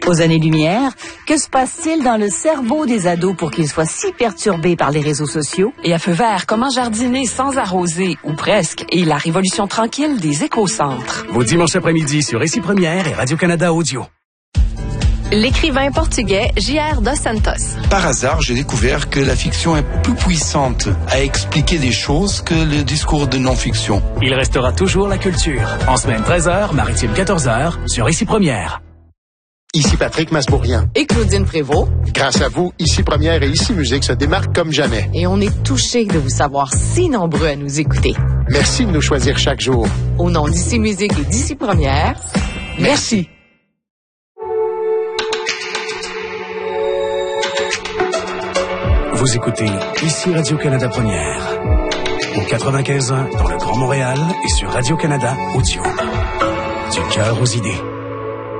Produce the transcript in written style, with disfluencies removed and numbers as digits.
Aux années-lumière, que se passe-t-il dans le cerveau des ados pour qu'ils soient si perturbés par les réseaux sociaux? Et à feu vert, comment jardiner sans arroser, ou presque, et la révolution tranquille des écocentres. Vos dimanches après-midi sur Ici Première et Radio-Canada Audio. L'écrivain portugais J.R. dos Santos. Par hasard, j'ai découvert que la fiction est plus puissante à expliquer des choses que le discours de non-fiction. Il restera toujours la culture. En semaine 13h, maritime 14h, sur Ici Première. Ici Patrick Masbourien. Et Claudine Prévost. Grâce à vous, Ici Première et Ici Musique se démarquent comme jamais. Et on est touchés de vous savoir si nombreux à nous écouter. Merci de nous choisir chaque jour. Au nom d'Ici Musique et d'Ici Première, merci. Vous écoutez Ici Radio-Canada Première. Au 95.1 dans le Grand Montréal et sur Radio-Canada Audio. Du cœur aux idées.